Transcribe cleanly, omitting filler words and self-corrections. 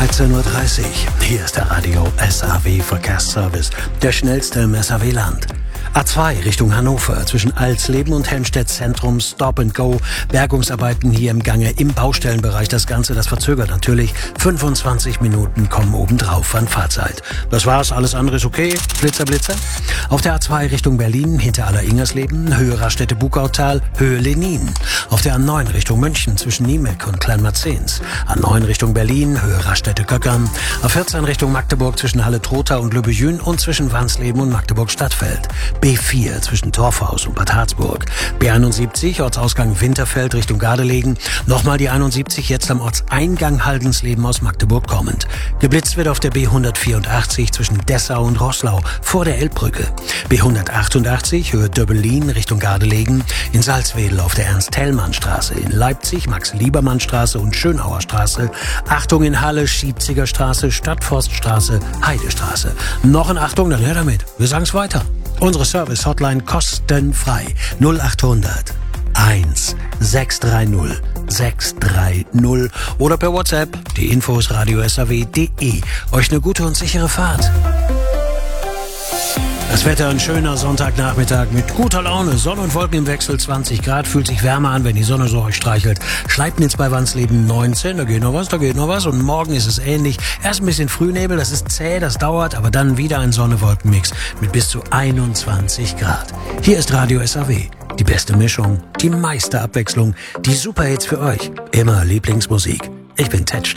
13.30 Uhr. Hier ist der Radio SAW Verkehrsservice, der schnellste im SAW-Land. A2 Richtung Hannover, zwischen Alsleben und Helmstedt Zentrum, Stop and Go. Bergungsarbeiten hier im Gange im Baustellenbereich. Das Ganze, das verzögert natürlich. 25 Minuten kommen obendrauf an Fahrzeit. Das war's, alles andere ist okay. Blitzer, Blitzer. Auf der A2 Richtung Berlin, hinter Aller-Ingersleben, Höhe Raststätte-Bugautal, Höhe Lenin. Auf der A9 Richtung München, zwischen Niemek und Kleinmarzens. A9 Richtung Berlin, Höhe Raststätte-Köckern. A14 Richtung Magdeburg, zwischen Halle-Trotha und Lübbejün und zwischen Wansleben und Magdeburg-Stadtfeld. B4 zwischen Torfhaus und Bad Harzburg. B71 Ortsausgang Winterfeld Richtung Gardelegen. Nochmal die 71 jetzt am Ortseingang Haldensleben aus Magdeburg kommend. Geblitzt wird auf der B184 zwischen Dessau und Roßlau vor der Elbbrücke. B188 Höhe Döbbelin Richtung Gardelegen. In Salzwedel auf der Ernst-Hellmann-Straße. In Leipzig Max-Liebermann-Straße und Schönauer Straße. Achtung in Halle Schiebziger Straße, Stadtforststraße, Heidestraße. Noch in Achtung, dann her damit. Wir sagen's weiter. Unsere Service-Hotline kostenfrei 0800 1630 630 oder per WhatsApp. Die Infos radiosaw.de. Euch eine gute und sichere Fahrt. Das Wetter ein schöner Sonntagnachmittag mit guter Laune, Sonne und Wolken im Wechsel, 20 Grad, fühlt sich wärmer an, wenn die Sonne so euch streichelt. Schleipnitz bei Wansleben 19, da geht noch was und morgen ist es ähnlich. Erst ein bisschen Frühnebel, das ist zäh, das dauert, aber dann wieder ein Sonne-Wolken-Mix mit bis zu 21 Grad. Hier ist Radio SAW, die beste Mischung, die meiste Abwechslung, die Superhits für euch, immer Lieblingsmusik. Ich bin Ted Stein.